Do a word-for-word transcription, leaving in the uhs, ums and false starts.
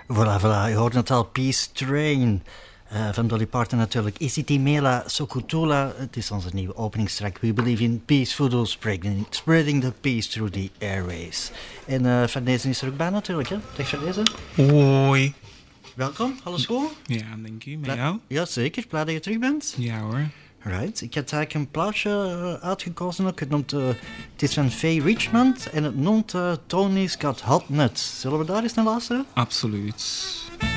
Voilà, voilà. Je hoort het al, Peace Train. Uh, van Dolly Parton natuurlijk. Isiti Mela Sokutula. Het is onze nieuwe openingstrack. We believe in peace, voodoo, spreading, spreading the peace through the airways. En uh, Van Dezen is er ook bij natuurlijk, hè? Dag Van Dezen. Hoi. Welkom, alles goed? Ja, dank u. Met Bla- jou? Ja, zeker. Blij dat je terug bent. Ja hoor. Right. Ik heb eigenlijk een plaatje uh, uitgekozen ook. Het, noemt, uh, het is van Faye Richmond en het noemt uh, Tony's Got Hot Nuts. Zullen we daar eens naar luisteren? Absoluut.